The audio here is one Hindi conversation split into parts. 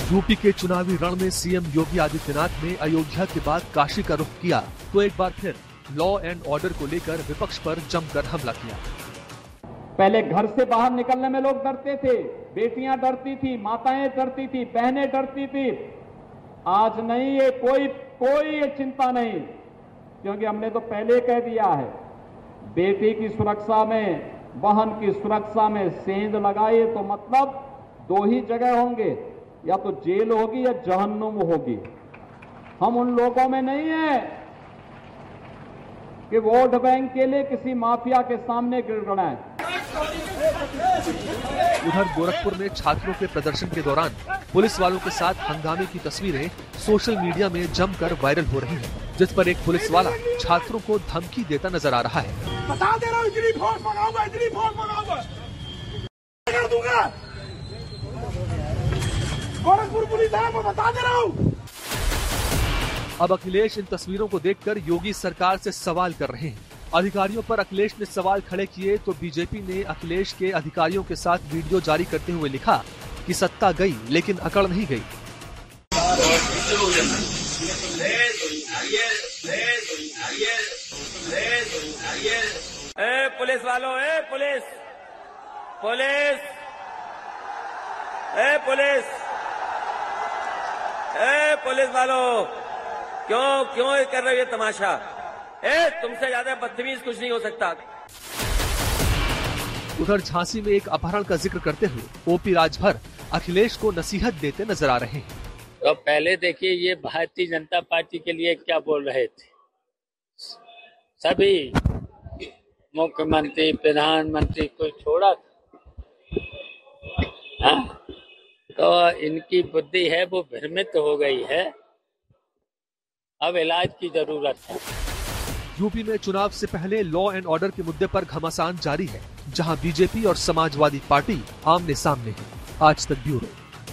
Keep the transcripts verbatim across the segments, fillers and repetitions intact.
यूपी के चुनावी रण में सीएम योगी आदित्यनाथ ने अयोध्या के बाद काशी का रुख किया तो एक बार फिर लॉ एंड ऑर्डर को लेकर विपक्ष पर जमकर हमला किया। पहले घर से बाहर निकलने में लोग डरते थे, बेटियां डरती थी, माताएं डरती थी, बहनें डरती थी। आज नहीं, ये कोई कोई ये चिंता नहीं, क्योंकि हमने तो पहले कह दिया है, बेटी की सुरक्षा में, बहन की सुरक्षा में सेंध लगाए तो मतलब दो ही जगह होंगे, या तो जेल होगी या जहन्नुम होगी। हम उन लोगों में नहीं है कि वोट बैंक के लिए किसी माफिया के सामने गिड़गिड़ाएं। उधर गोरखपुर में छात्रों के प्रदर्शन के दौरान पुलिस वालों के साथ हंगामे की तस्वीरें सोशल मीडिया में जमकर वायरल हो रही हैं, जिस पर एक पुलिस वाला छात्रों को धमकी देता नजर आ रहा है। बता दे रहा हूं, इतनी फोर्स मंगाऊंगा, इतनी फोर्स मंगाऊंगा, कर दूंगा। गोरखपुर पुलिस है, मैं बता दे रहा हूं। अब अखिलेश इन तस्वीरों को देखकर योगी सरकार से सवाल कर रहे हैं। अधिकारियों पर अखिलेश ने सवाल खड़े किए तो बीजेपी ने अखिलेश के अधिकारियों के साथ वीडियो जारी करते हुए लिखा कि सत्ता गई लेकिन अकड़ नहीं गई। ए पुलिस वालों, ए पुलिस पुलिस ए पुलिस ए पुलिस वालों, क्यों क्यों कर रहे हो ये तमाशा? ए तुमसे ज्यादा बदतमीज कुछ नहीं हो सकता। उधर झांसी में एक अपहरण का जिक्र करते हुए ओपी राजभर अखिलेश को नसीहत देते नजर आ रहे हैं। तो पहले देखिए, ये भारतीय जनता पार्टी के लिए क्या बोल रहे थे। सभी मुख्यमंत्री, प्रधानमंत्री को छोड़ा, हाँ? तो इनकी बुद्धि है वो भ्रमित हो गई है, अब इलाज की जरूरत है। यूपी में चुनाव से पहले लॉ एंड ऑर्डर के मुद्दे पर घमासान जारी है, जहां बीजेपी और समाजवादी पार्टी आमने सामने है। आज तक ब्यूरो।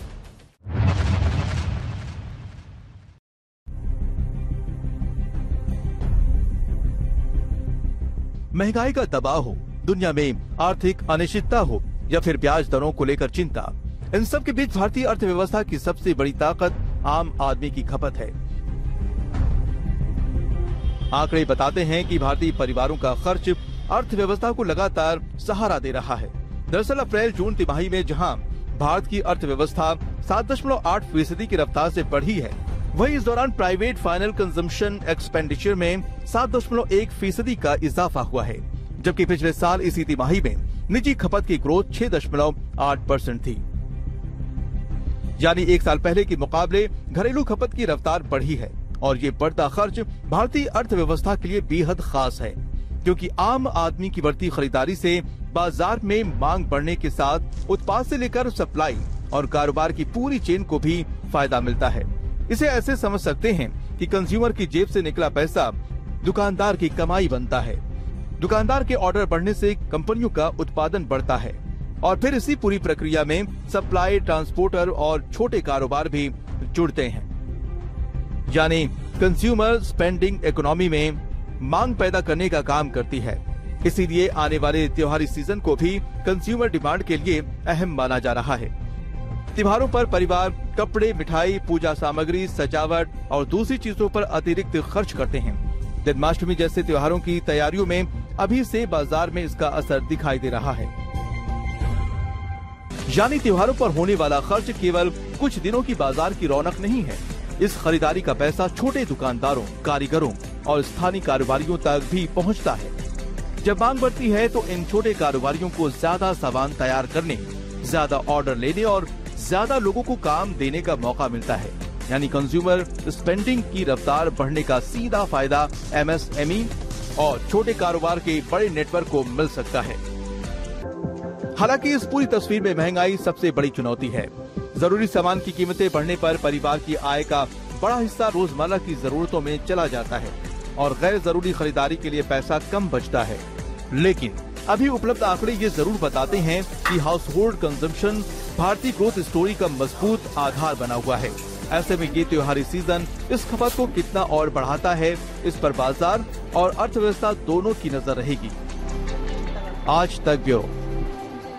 महंगाई का दबाव हो, दुनिया में आर्थिक अनिश्चितता हो या फिर ब्याज दरों को लेकर चिंता, इन सब के बीच भारतीय अर्थव्यवस्था की सबसे बड़ी ताकत आम आदमी की खपत है। आंकड़े बताते हैं कि भारतीय परिवारों का खर्च अर्थव्यवस्था को लगातार सहारा दे रहा है। दरअसल अप्रैल जून तिमाही में जहां भारत की अर्थव्यवस्था सात दशमलव आठ फीसदी की रफ्तार से बढ़ी है, वहीं इस दौरान प्राइवेट फाइनल कंजम्पशन एक्सपेंडिचर में सात दशमलव एक फीसदी का इजाफा हुआ है, जबकि पिछले साल इसी तिमाही में निजी खपत की ग्रोथ छह दशमलव आठ परसेंट थी। यानी एक साल पहले के मुकाबले घरेलू खपत की रफ्तार बढ़ी है और ये बढ़ता खर्च भारतीय अर्थव्यवस्था के लिए बेहद खास है, क्योंकि आम आदमी की बढ़ती खरीदारी से बाजार में मांग बढ़ने के साथ उत्पाद से लेकर सप्लाई और कारोबार की पूरी चेन को भी फायदा मिलता है। इसे ऐसे समझ सकते हैं कि कंज्यूमर की जेब से निकला पैसा दुकानदार की कमाई बनता है। दुकानदार के ऑर्डर बढ़ने से कंपनियों का उत्पादन बढ़ता है और फिर इसी पूरी प्रक्रिया में सप्लाई, ट्रांसपोर्टर और छोटे कारोबार भी जुड़ते हैं। यानी कंज्यूमर स्पेंडिंग इकोनॉमी में मांग पैदा करने का काम करती है। इसीलिए आने वाले त्योहारी सीजन को भी कंज्यूमर डिमांड के लिए अहम माना जा रहा है। त्योहारों पर परिवार कपड़े, मिठाई, पूजा सामग्री, सजावट और दूसरी चीजों पर अतिरिक्त खर्च करते हैं। जन्माष्टमी जैसे त्योहारों की तैयारियों में अभी से बाजार में इसका असर दिखाई दे रहा है। यानी त्योहारों पर होने वाला खर्च केवल कुछ दिनों की बाजार की रौनक नहीं है। इस खरीदारी का पैसा छोटे दुकानदारों, कारीगरों और स्थानीय कारोबारियों तक भी पहुंचता है। जब मांग बढ़ती है तो इन छोटे कारोबारियों को ज्यादा सामान तैयार करने, ज्यादा ऑर्डर लेने और ज्यादा लोगों को काम देने का मौका मिलता है। यानी कंज्यूमर स्पेंडिंग की रफ्तार बढ़ने का सीधा फायदा एमएसएमई और छोटे कारोबार के बड़े नेटवर्क को मिल सकता है। हालांकि इस पूरी तस्वीर में महंगाई सबसे बड़ी चुनौती है। जरूरी सामान की कीमतें बढ़ने पर परिवार की आय का बड़ा हिस्सा रोजमर्रा की जरूरतों में चला जाता है और गैर जरूरी खरीदारी के लिए पैसा कम बचता है। लेकिन अभी उपलब्ध आंकड़े ये जरूर बताते हैं कि हाउस होल्ड कंजम्पशन भारतीय ग्रोथ स्टोरी का मजबूत आधार बना हुआ है। ऐसे में ये त्योहारी सीजन इस खपत को कितना और बढ़ाता है, इस पर बाजार और अर्थव्यवस्था दोनों की नजर रहेगी। आज तक ब्यूरो।